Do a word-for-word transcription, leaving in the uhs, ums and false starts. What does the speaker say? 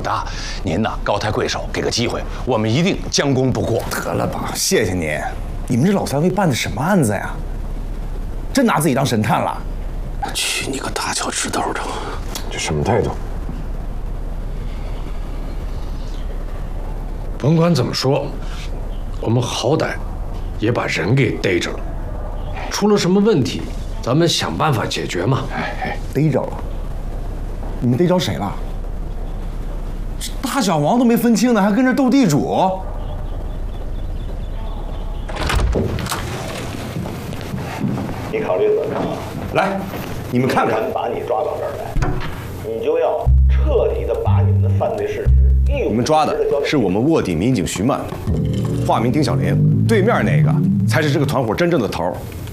大，您呐高抬贵手，给个机会，我们一定将功补过。 得了吧，谢谢您。你们这老三位办的什么案子呀？真拿自己当神探了？ 去你个大脚趾头的！ 这什么态度？ 甭管怎么说，我们好歹也把人给逮着了。出了什么问题，咱们想办法解决嘛。 哎哎，逮着了？你们逮着谁了？这大小王都没分清呢，还跟这斗地主？ 你考虑怎么样？ 来，你们看看。 把你抓到这儿来，你就要彻底的把你们的犯罪事实。 你们抓的是我们卧底民警徐曼，化名丁小林，对面那个才是这个团伙真正的头。